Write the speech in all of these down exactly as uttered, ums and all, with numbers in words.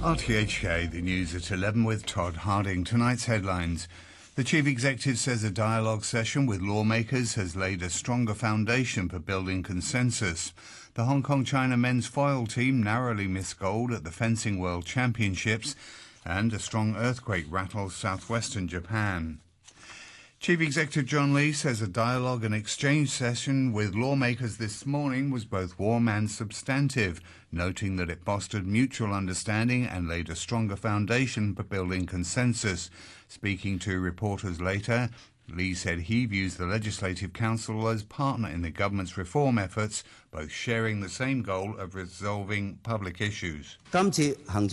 R T H K, the news at eleven with Todd Harding. Tonight's headlines. The chief executive says a dialogue session with lawmakers has laid a stronger foundation for building consensus. The Hong Kong-China men's foil team narrowly missed gold at the Fencing World Championships, and a strong earthquake rattles southwestern Japan. Chief Executive John Lee says a dialogue and exchange session with lawmakers this morning was both warm and substantive, noting that it fostered mutual understanding and laid a stronger foundation for building consensus. Speaking to reporters later, Lee said he views the Legislative Council as partner in the government's reform efforts, both sharing the same goal of resolving public issues. This time,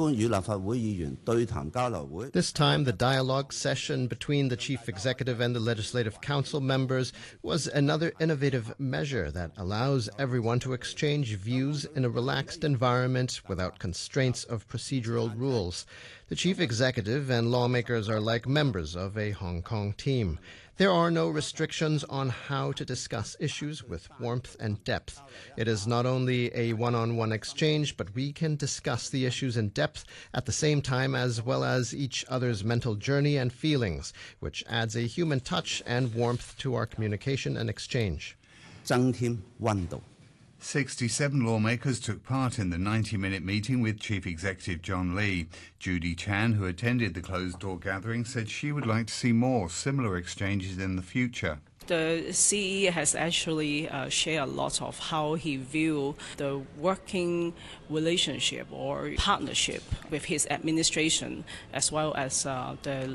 the dialogue session between the Chief Executive and the Legislative Council members was another innovative measure that allows everyone to exchange views in a relaxed environment without constraints of procedural rules. The Chief Executive and lawmakers are like members of a Hong Kong team. There are no restrictions on how to discuss issues with warmth and depth. It is not only a one-on-one exchange, but we can discuss the issues in depth at the same time, as well as each other's mental journey and feelings, which adds a human touch and warmth to our communication and exchange. sixty-seven lawmakers took part in the ninety-minute meeting with Chief Executive John Lee. Judy Chan, who attended the closed-door gathering, said she would like to see more similar exchanges in the future. The C E has actually uh, shared a lot of how he views the working relationship or partnership with his administration, as well as uh, the